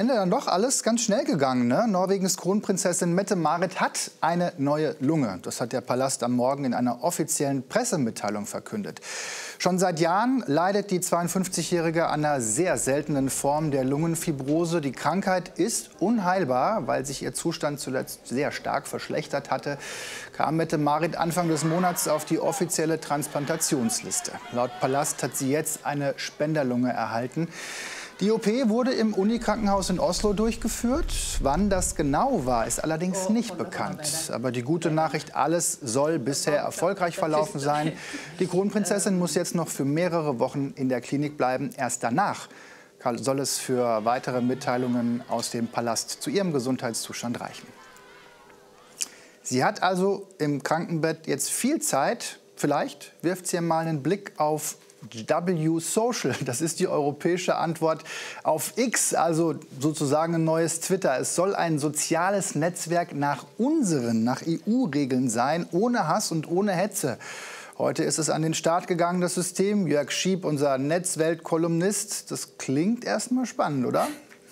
Ende dann doch alles ganz schnell gegangen, ne? Norwegens Kronprinzessin Mette-Marit hat eine neue Lunge. Das hat der Palast am Morgen in einer offiziellen Pressemitteilung verkündet. Schon seit Jahren leidet die 52-Jährige an einer sehr seltenen Form der Lungenfibrose. Die Krankheit ist unheilbar, weil sich ihr Zustand zuletzt sehr stark verschlechtert hatte, kam Mette-Marit Anfang des Monats auf die offizielle Transplantationsliste. Laut Palast hat sie jetzt eine Spenderlunge erhalten. Die OP wurde im Unikrankenhaus in Oslo durchgeführt. Wann das genau war, ist allerdings nicht bekannt. Aber die gute Nachricht, alles soll bisher erfolgreich verlaufen sein. Die Kronprinzessin muss jetzt noch für mehrere Wochen in der Klinik bleiben. Erst danach soll es für weitere Mitteilungen aus dem Palast zu ihrem Gesundheitszustand reichen. Sie hat also im Krankenbett jetzt viel Zeit. Vielleicht wirft sie mal einen Blick auf W-Social, das ist die europäische Antwort auf X, also sozusagen ein neues Twitter. Es soll ein soziales Netzwerk nach EU-Regeln sein, ohne Hass und ohne Hetze. Heute ist es an den Start gegangen, das System. Jörg Schieb, unser Netzwelt-Kolumnist. Das klingt erstmal spannend, oder?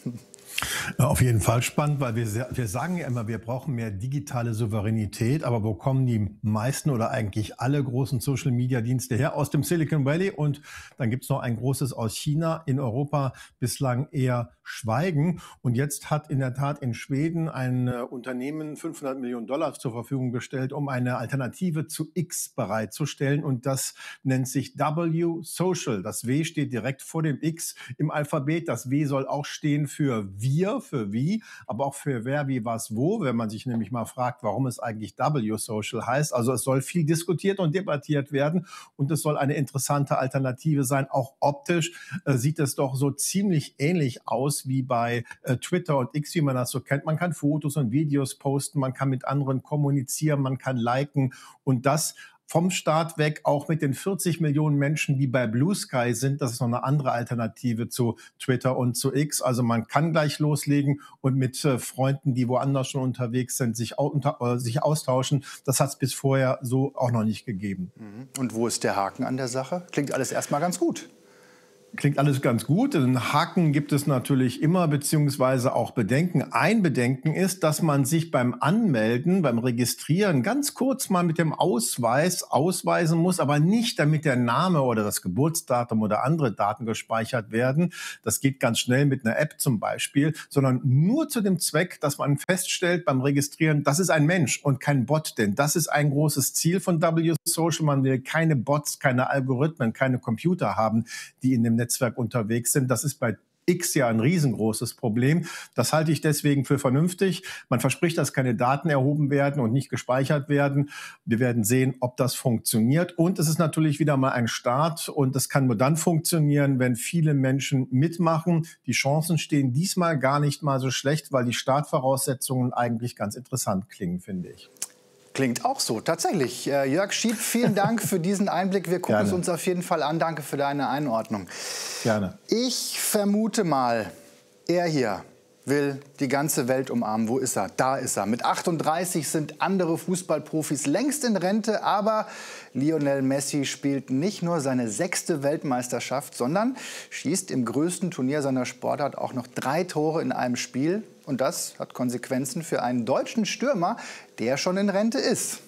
Auf jeden Fall spannend, weil wir sagen ja immer, wir brauchen mehr digitale Souveränität. Aber wo kommen die meisten oder eigentlich alle großen Social-Media-Dienste her? Aus dem Silicon Valley, und dann gibt es noch ein großes aus China. In Europa bislang eher Schweigen. Und jetzt hat in der Tat in Schweden ein Unternehmen $500 Millionen zur Verfügung gestellt, um eine Alternative zu X bereitzustellen. Und das nennt sich W-Social. Das W steht direkt vor dem X im Alphabet. Das W soll auch stehen für wir, für wie, aber auch für wer, wie, was, wo, wenn man sich nämlich mal fragt, warum es eigentlich W-Social heißt. Also es soll viel diskutiert und debattiert werden und es soll eine interessante Alternative sein. Auch optisch sieht es doch so ziemlich ähnlich aus wie bei Twitter und X, wie man das so kennt. Man kann Fotos und Videos posten, man kann mit anderen kommunizieren, man kann liken, und das vom Start weg, auch mit den 40 Millionen Menschen, die bei Blue Sky sind. Das ist noch eine andere Alternative zu Twitter und zu X. Also man kann gleich loslegen und mit Freunden, die woanders schon unterwegs sind, sich austauschen. Das hat es bis vorher so auch noch nicht gegeben. Und wo ist der Haken an der Sache? Klingt alles erstmal ganz gut. Klingt alles ganz gut. Einen Haken gibt es natürlich immer, beziehungsweise auch Bedenken. Ein Bedenken ist, dass man sich beim Anmelden, beim Registrieren ganz kurz mal mit dem Ausweis ausweisen muss, aber nicht, damit der Name oder das Geburtsdatum oder andere Daten gespeichert werden. Das geht ganz schnell mit einer App zum Beispiel, sondern nur zu dem Zweck, dass man feststellt beim Registrieren, das ist ein Mensch und kein Bot. Denn das ist ein großes Ziel von W-Social. Man will keine Bots, keine Algorithmen, keine Computer haben, die in dem Netzwerk unterwegs sind. Das ist bei X ja ein riesengroßes Problem. Das halte ich deswegen für vernünftig. Man verspricht, dass keine Daten erhoben werden und nicht gespeichert werden. Wir werden sehen, ob das funktioniert. Und es ist natürlich wieder mal ein Start. Und das kann nur dann funktionieren, wenn viele Menschen mitmachen. Die Chancen stehen diesmal gar nicht mal so schlecht, weil die Startvoraussetzungen eigentlich ganz interessant klingen, finde ich. Klingt auch so, tatsächlich. Jörg Schieb, vielen Dank für diesen Einblick. Wir gucken es uns auf jeden Fall an. Danke für deine Einordnung. Gerne. Ich vermute mal, er hier will die ganze Welt umarmen. Wo ist er? Da ist er. Mit 38 sind andere Fußballprofis längst in Rente. Aber Lionel Messi spielt nicht nur seine 6. Weltmeisterschaft, sondern schießt im größten Turnier seiner Sportart auch noch 3 Tore in einem Spiel. Und das hat Konsequenzen für einen deutschen Stürmer, der schon in Rente ist.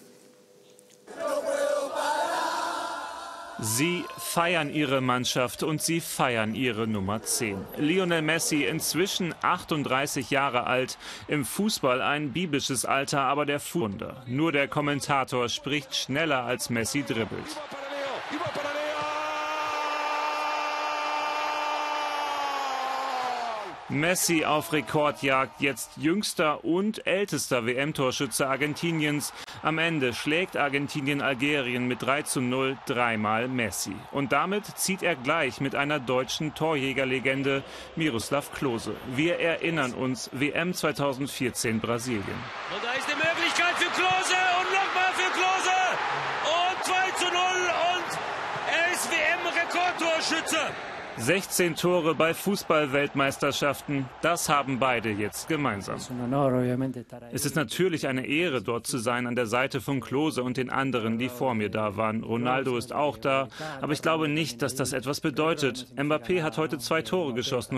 Sie feiern ihre Mannschaft und sie feiern ihre Nummer 10. Lionel Messi, inzwischen 38 Jahre alt, im Fußball ein biblisches Alter, aber der Wunder. Nur der Kommentator spricht schneller als Messi dribbelt. Messi auf Rekordjagd, jetzt jüngster und ältester WM-Torschütze Argentiniens. Am Ende schlägt Argentinien Algerien mit 3:0, dreimal Messi. Und damit zieht er gleich mit einer deutschen Torjägerlegende, Miroslav Klose. Wir erinnern uns, WM 2014 Brasilien. Und da ist die Möglichkeit für Klose und nochmal für Klose. Und 2:0 und er ist WM-Rekordtorschütze. 16 Tore bei Fußball-Weltmeisterschaften, das haben beide jetzt gemeinsam. Es ist natürlich eine Ehre, dort zu sein, an der Seite von Klose und den anderen, die vor mir da waren. Ronaldo ist auch da, aber ich glaube nicht, dass das etwas bedeutet. Mbappé hat heute 2 Tore geschossen.